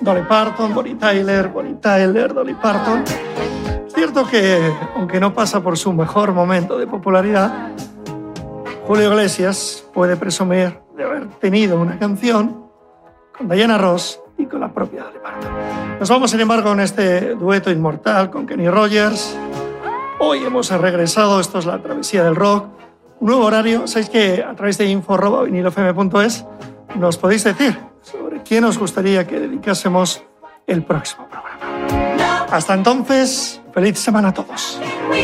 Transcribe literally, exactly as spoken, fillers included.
Dolly Parton, Bonnie Tyler, Bonnie Tyler, Dolly Parton. Es cierto que, aunque no pasa por su mejor momento de popularidad, Julio Iglesias puede presumir de haber tenido una canción con Diana Ross y con la propia Dolly Parton. Nos vamos, sin embargo, con este dueto inmortal con Kenny Rogers. Hoy hemos regresado, esto es la travesía del rock, un nuevo horario. Sabéis que a través de info arroba vinilofm punto es nos podéis decir sobre quién os gustaría que dedicásemos el próximo programa. Hasta entonces, feliz semana a todos.